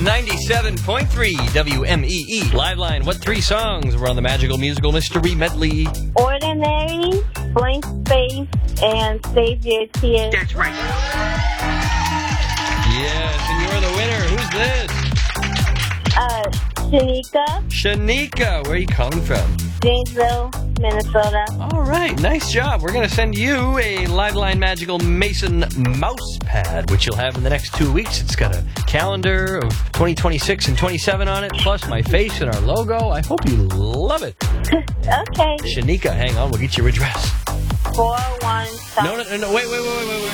97.3 WMEE. Live line, what three songs were on the Magical Musical Mystery Medley? Ordinary, Blank Space, and Save Your Tears. That's right. Yes, and you're the winner. Who's this? Shanika, Shanika. Where are you calling from? Janesville, Minnesota. All right, nice job. We're going to send you a Liveline Magical Mason mouse pad, which you'll have in the next 2 weeks. It's got a calendar of 2026 and 27 on it, plus my face and our logo. I hope you love it. Okay. Shanika, hang on. We'll get your address. 417. No, wait.